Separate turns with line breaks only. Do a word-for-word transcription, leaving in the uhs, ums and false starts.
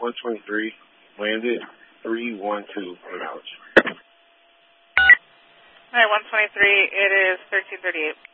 one twenty-three, landed three one two, acknowledge.
All right, one twenty-three, it is thirteen thirty-eight.